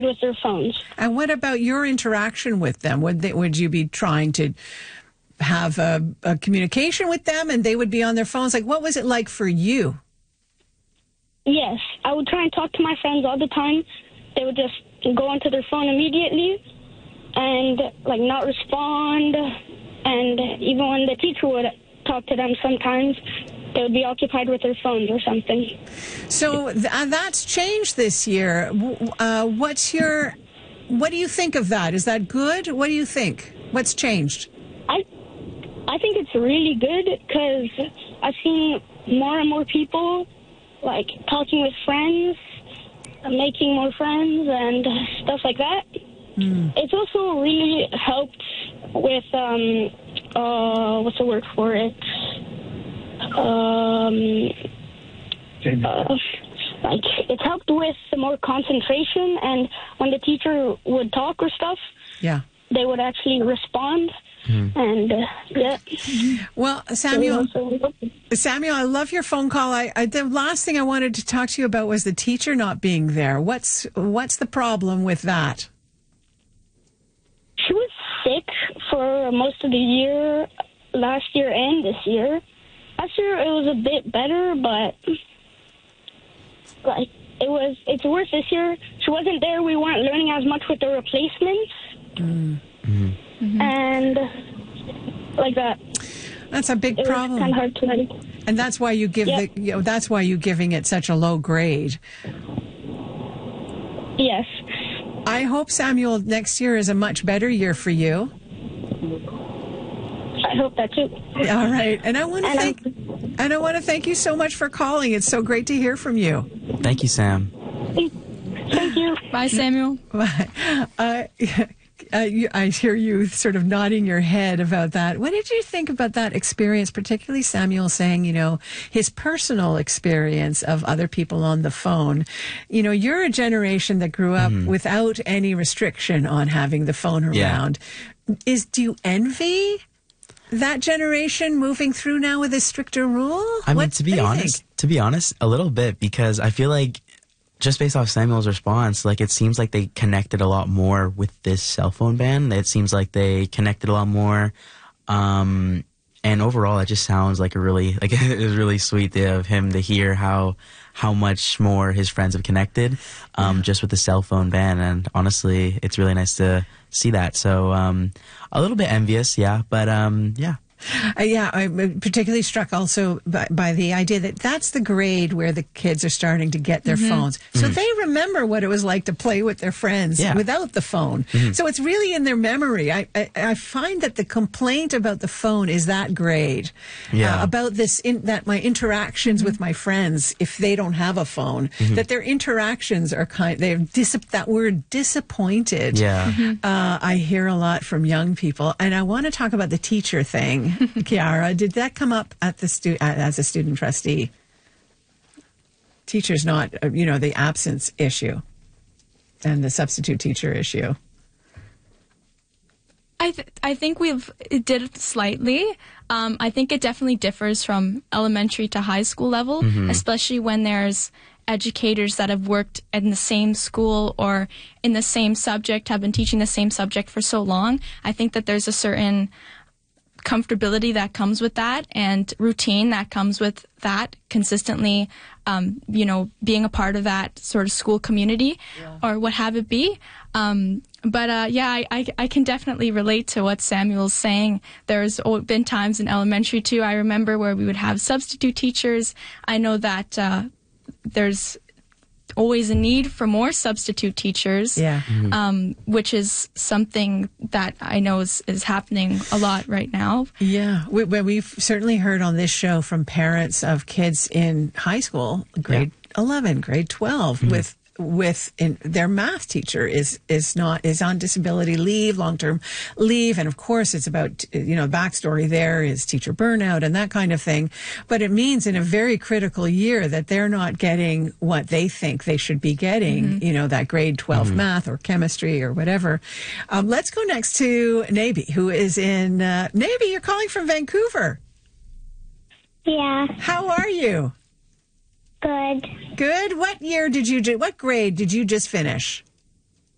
with their phones. And what about your interaction with them? Would you be trying to have a communication with them and they would be on their phones? Like, what was it like for you? Yes, I would try and talk to my friends all the time. They would just go onto their phone immediately and, like, not respond. And even when the teacher would talk to them sometimes, they would be occupied with their phones or something. So that's changed this year. What do you think of that? Is that good? What do you think? What's changed? I think it's really good because I've seen more and more people, like, talking with friends, making more friends and stuff like that. It's also really helped with, what's the word for it? Like, it's helped with more concentration, and when the teacher would talk or stuff, they would actually respond. And well, Samuel, I love your phone call. The last thing I wanted to talk to you about was the teacher not being there. What's the problem with that? She was sick for most of the year, last year and this year. Last year it was a bit better, but like it's worse this year. She wasn't there. We weren't learning as much with the replacements. And like that. That's a big problem. It was kind of hard to learn. And that's why you give that's why you're giving it such a low grade. Yes. I hope, Samuel, next year is a much better year for you. I hope that too. All right. And I want to thank you so much for calling. It's so great to hear from you. Thank you, Sam. Thank you. Bye, Samuel. Bye. I hear you sort of nodding your head about that. What did you think about that experience, particularly Samuel saying, his personal experience of other people on the phone? You're a generation that grew up without any restriction on having the phone around. Yeah. Do you envy that generation moving through now with a stricter rule? I mean, to be honest, a little bit, because I feel like just based off Samuel's response, like, it seems like they connected a lot more with this cell phone ban. It seems like they connected a lot more. And overall, it just sounds like it was really sweet of him to hear how much more his friends have connected, just with the cell phone ban. And honestly, it's really nice to see that. So, a little bit envious. Yeah. But, yeah. I'm particularly struck also by the idea that that's the grade where the kids are starting to get their phones. So they remember what it was like to play with their friends without the phone. So it's really in their memory. I find that the complaint about the phone is that grade. About this, that my interactions with my friends, if they don't have a phone, that their interactions are that word disappointed. I hear a lot from young people. And I want to talk about the teacher thing. Chiara, did that come up at as a student trustee? Teachers not, the absence issue and the substitute teacher issue. I think it did slightly. I think it definitely differs from elementary to high school level, especially when there's educators that have worked in the same school or in the same subject, have been teaching the same subject for so long. I think that there's a certain comfortability that comes with that and routine that comes with that consistently, being a part of that sort of school community or what have it be. I can definitely relate to what Samuel's saying. There's been times in elementary too, I remember, where we would have substitute teachers. I know that there's always a need for more substitute teachers, which is something that I know is happening a lot right now. Yeah, we've certainly heard on this show from parents of kids in high school, grade 11, grade 12, with their math teacher is on disability leave, long-term leave. And of course it's about, backstory there is teacher burnout and that kind of thing. But it means in a very critical year that they're not getting what they think they should be getting, that grade 12 math or chemistry or whatever. Let's go next to Nabi, who is in, Nabi, you're calling from Vancouver. Yeah. How are you? Good. Good. What grade did you just finish?